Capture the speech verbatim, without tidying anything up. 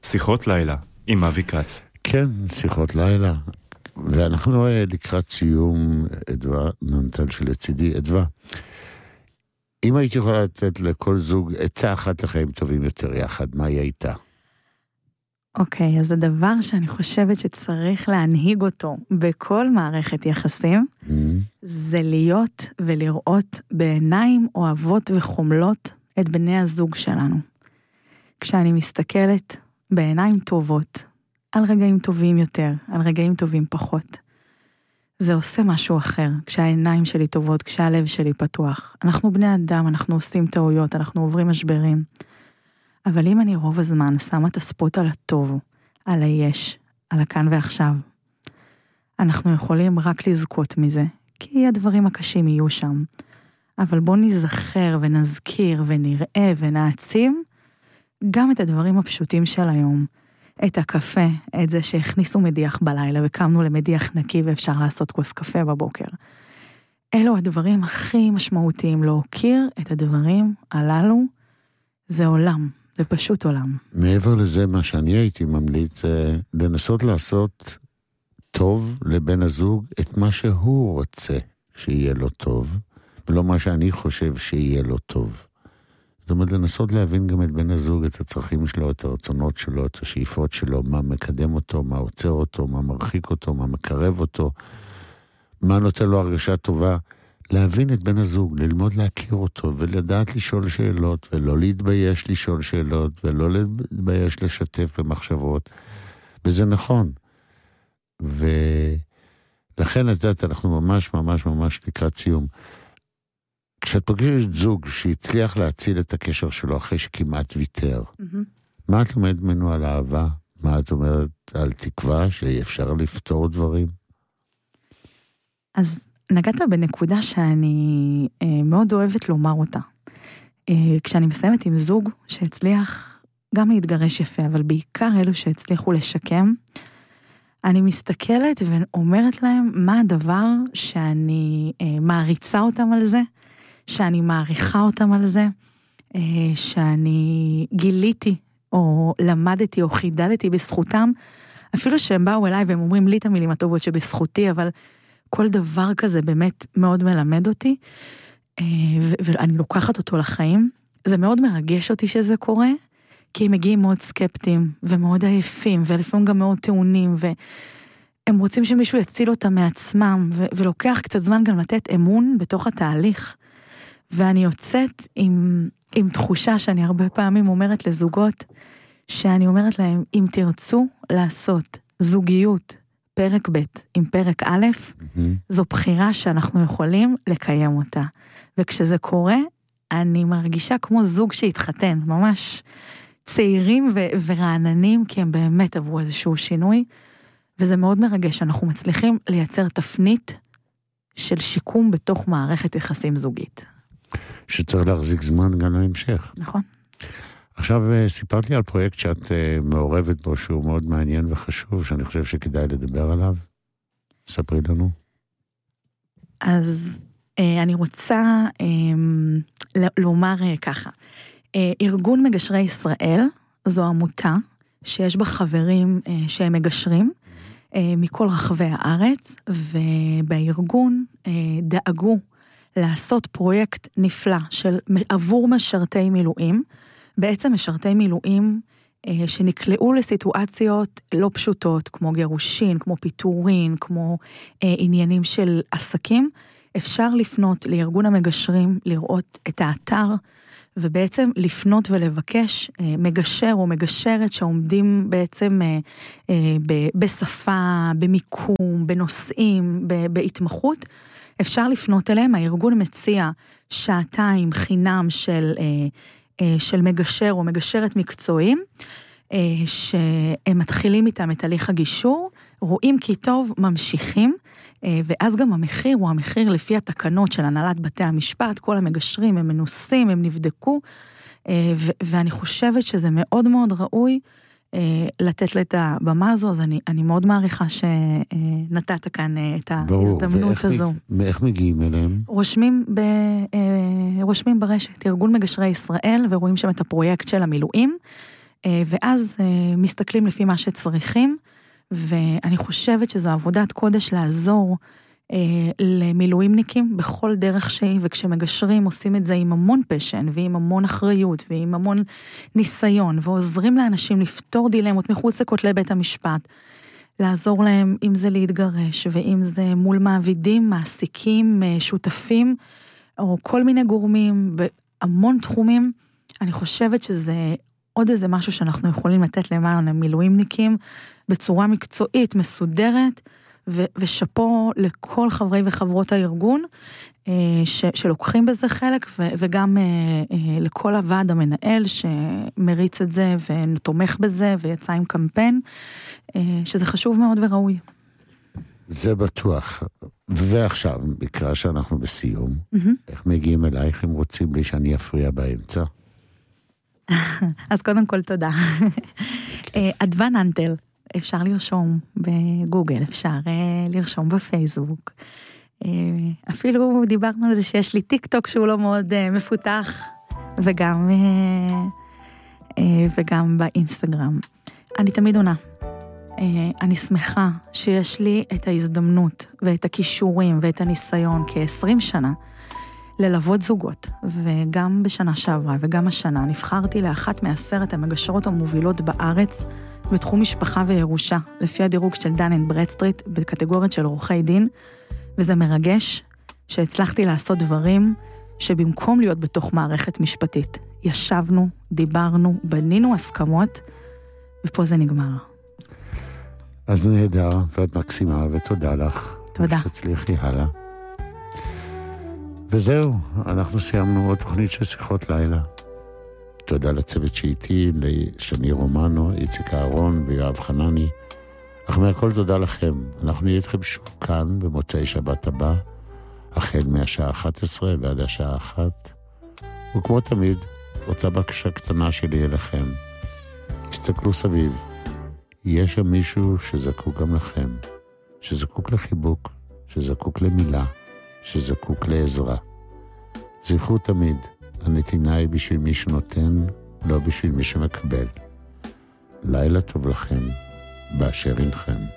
שיחות לילה עם אבי כץ. כן, שיחות לילה. ואנחנו לקראת סיום, אדווה, מנטל שלצידי, אדווה. אם הייתי יכולה לתת לכל זוג עצה אחת לחיים טובים יותר יחד, מה היא הייתה? אוקיי, אז הדבר שאני חושבת שצריך להנהיג אותו בכל מערכת יחסים, mm-hmm. זה להיות ולראות בעיניים אוהבות וחומלות את בני הזוג שלנו. כשאני מסתכלת בעיניים טובות, על רגעים טובים יותר, על רגעים טובים פחות, זה עושה משהו אחר, כשהעיניים שלי טובות, כשהלב שלי פתוח. אנחנו בני אדם, אנחנו עושים טעויות, אנחנו עוברים משברים. אבל אם אני רוב הזמן שמה את הספוט על הטוב, על היש, על הכאן ועכשיו, אנחנו יכולים רק לזכות מזה, כי הדברים הקשים יהיו שם. אבל בוא נזכר ונזכיר ונראה ונעצים גם את הדברים הפשוטים של היום. את הקפה, את זה שהכניסו מדיח בלילה וקמנו למדיח נקי ואפשר לעשות כוס קפה בבוקר. אלו הדברים הכי משמעותיים, להוקיר את הדברים הללו, זה עולם, זה פשוט עולם. מעבר לזה, מה שאני הייתי ממליץ, זה לנסות לעשות טוב לבן הזוג את מה שהוא רוצה שיהיה לו טוב, ולא מה שאני חושב שיהיה לו טוב. זאת אומרת, לנסות להבין גם את בן הזוג, את הצרכים שלו, את הרצונות שלו, את השאיפות שלו, מה מקדם אותו, מה עוצר אותו, מה מרחיק אותו, מה מקרב אותו, מה נותן לו הרגשה טובה. להבין את בן הזוג, ללמוד להכיר אותו, ולדעת לשאול שאלות, ולא להתבייש לשאול שאלות, ולא להתבייש לשתף במחשבות. וזה נכון. ולכן, את יודעת, אנחנו ממש ממש ממש לקראת סיום. כשאת פוגשת זוג שהצליח להציל את הקשר שלו אחרי שכמעט ויתר, mm-hmm. מה את לומדת ממנו על אהבה? מה את אומרת על תקווה שאפשר לפתור דברים? אז נגעת בנקודה שאני אה, מאוד אוהבת לומר אותה. אה, כשאני מסיימת עם זוג שהצליח גם להתגרש יפה, אבל בעיקר אלו שהצליחו לשקם, אני מסתכלת ואומרת להם מה הדבר שאני אה, מעריצה אותם על זה, שאני מעריכה אותם על זה, שאני גיליתי, או למדתי, או חידדתי בזכותם, אפילו שהם באו אליי והם אומרים לי את המילים הטובות שבזכותי, אבל כל דבר כזה באמת מאוד מלמד אותי, ואני לוקחת אותו לחיים. זה מאוד מרגש אותי שזה קורה, כי הם מגיעים מאוד סקפטיים, ומאוד עייפים, ולפעמים גם מאוד טעונים, והם רוצים שמישהו יציל אותם מעצמם, ולוקח קצת זמן גם לתת אמון בתוך התהליך. ואני יוצאת עם, עם תחושה שאני הרבה פעמים אומרת לזוגות, שאני אומרת להם, אם תרצו לעשות זוגיות פרק ב' עם פרק א', mm-hmm. זו בחירה שאנחנו יכולים לקיים אותה. וכשזה קורה, אני מרגישה כמו זוג שהתחתן, ממש צעירים ו- ורעננים, כי הם באמת עברו איזשהו שינוי, וזה מאוד מרגש, אנחנו מצליחים לייצר תפנית של שיקום בתוך מערכת יחסים זוגית. שצריך להחזיק זמן גם להמשך. נכון. עכשיו סיפרת לי על פרויקט שאת מעורבת בו, שהוא מאוד מעניין וחשוב, שאני חושב שכדאי לדבר עליו. ספרי לנו. אז אני רוצה לומר ככה. ארגון מגשרי ישראל, זו עמותה שיש בה חברים שהם מגשרים, מכל רחבי הארץ, ובארגון דאגו לעשות פרויקט נפלא של עבור משרתי מילואים, בעצם משרתי מילואים אה, שנקלעו לסיטואציות לא פשוטות, כמו גירושין, כמו פיטורין, כמו אה, עניינים של עסקים, אפשר לפנות לארגון המגשרים, לראות את האתר, ובעצם לפנות ולבקש אה, מגשר או מגשרת שעומדים בעצם אה, אה, ב- בשפה, במיקום, בנושאים, ב- בהתמחות, אפשר לפנות אליהם. הארגון מציע שעתיים חינם של, אה, אה, של מגשר או מגשרת מקצועיים, אה, שהם מתחילים איתם את הליך הגישור, רואים כי טוב, ממשיכים, אה, ואז גם המחיר הוא המחיר לפי התקנות של הנהלת בתי המשפט, כל המגשרים הם מנוסים, הם נבדקו, אה, ו- ואני חושבת שזה מאוד מאוד ראוי, לתת לה את הבמה הזו, אז אני, אני מאוד מעריכה שנתת כאן את ההזדמנות הזו. ואיך מגיעים אליהם? רושמים, ב, רושמים ברשת, ארגון מגשרי ישראל, ורואים שם את הפרויקט של המילואים, ואז מסתכלים לפי מה שצריכים, ואני חושבת שזו עבודת קודש לעזור למילואימניקים בכל דרך שהיא, וכשמגשרים עושים את זה עם המון פשן, ועם המון אחריות, ועם המון ניסיון, ועוזרים לאנשים לפתור דילמות מחוץ לכותלי בית המשפט, לעזור להם אם זה להתגרש, ואם זה מול מעבידים, מעסיקים, שותפים, או כל מיני גורמים, בהמון תחומים. אני חושבת שזה עוד איזה משהו שאנחנו יכולים לתת למען המילואימניקים, בצורה מקצועית, מסודרת, ו- ושפו לכל חברי וחברות הארגון, ש- שלוקחים בזה חלק, ו- וגם לכל הוועד המנהל שמריץ את זה, ותומך בזה, ויצא עם קמפיין, שזה חשוב מאוד וראוי. זה בטוח. ועכשיו, בקרה שאנחנו בסיום, mm-hmm. איך מגיעים אלייך אם רוצים בלי שאני אפריע באמצע? אז קודם כל תודה. אדוון אנטל, אפשר לרשום בגוגל, אפשר לרשום בפייסבוק. אפילו דיברנו על זה שיש לי טיק טוק שהוא לא מאוד מפותח, וגם, וגם באינסטגרם. אני תמיד עונה. אני שמחה שיש לי את ההזדמנות ואת הכישורים ואת הניסיון כ-עשרים שנה ללוות זוגות, וגם בשנה שעברה וגם השנה נבחרתי לאחת מעשרת המגשרות המובילות בארץ בתחום משפחה וירושה, לפי הדירוג של דן אנד ברדסטריט בקטגוריות של עורכי דין, וזה מרגש שהצלחתי לעשות דברים שבמקום להיות בתוך מערכת משפטית, ישבנו, דיברנו, בנינו הסכמות, ופה זה נגמר. אז נהדר, ואת מקסימה, ותודה לך. תודה. שתצליחי הלאה. וזהו, אנחנו סיימנו עוד תוכנית של שיחות לילה. תודה לצוות שאיתי, לשני רומנו, איציק אהרון ויואב חנני. אך מהכל תודה לכם. אנחנו נהיה איתכם שוב כאן במוצאי שבת הבא, החל מהשעה אחת עשרה ועד השעה אחת. וכמו תמיד, אותה בקשה קטנה שלי אליכם. הסתכלו סביב. יש שם מישהו שזקוק גם לכם, שזקוק לחיבוק, שזקוק למילה, שזקוק לעזרה. זכרו תמיד, הנתינה היא בשביל מי שנותן, לא בשביל מי שמקבל. לילה טוב לכם, באשר אינכם.